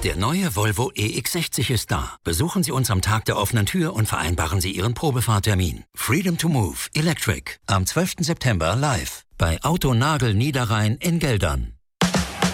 Der neue Volvo EX60 ist da. Besuchen Sie uns am Tag der offenen Tür und vereinbaren Sie Ihren Probefahrtermin. Freedom to Move Electric am 12. September live bei Auto Nagel Niederrhein in Geldern.